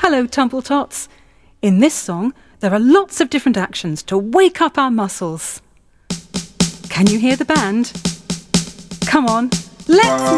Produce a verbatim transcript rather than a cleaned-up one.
Hello, Tumbletots. In this song, there are lots of different actions to wake up our muscles. Can you hear the band? Come on, let's